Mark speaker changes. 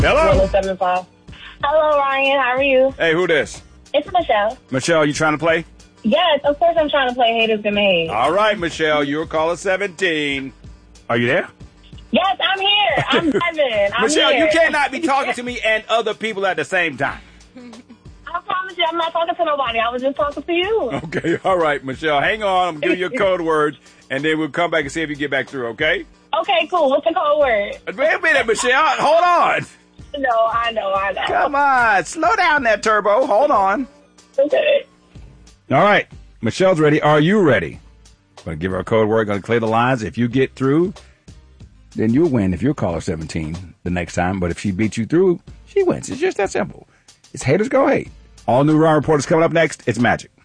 Speaker 1: Hello.
Speaker 2: 1075. Hello, Ryan. How are you?
Speaker 1: Hey, who this?
Speaker 2: It's Michelle.
Speaker 1: Michelle, you trying to play?
Speaker 2: Yes, of course I'm trying to play Haters Gonna Hate.
Speaker 1: All right, Michelle, you're caller 17. Are you there?
Speaker 2: Yes, I'm here. I'm driving.
Speaker 1: Michelle,
Speaker 2: here.
Speaker 1: you cannot be talking to me and other people at the same time.
Speaker 2: I promise you, I'm not talking to nobody. I was just talking to you.
Speaker 1: Okay, all right, Michelle. Hang on. I'm going to give you a code word, and then we'll come back and see if you get back through, okay?
Speaker 2: Okay, cool. What's the code word?
Speaker 1: Wait a minute, Michelle. Hold on.
Speaker 2: No, I know.
Speaker 1: Come on. Slow down that turbo. Hold on.
Speaker 2: Okay.
Speaker 1: All right. Michelle's ready. Are you ready? Going to give her a code word. Going to clear the lines. If you get through, then you'll win if you're caller 17 the next time. But if she beats you through, she wins. It's just that simple. It's Haters Go Hate. All new Ryan Report is coming up next. It's Magic.